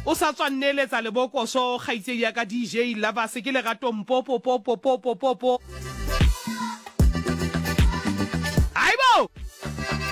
o sa tswa nneletsa lebokoso kgaitsedi ya ka DJ Lava se ke le gato mpopo popo popo popo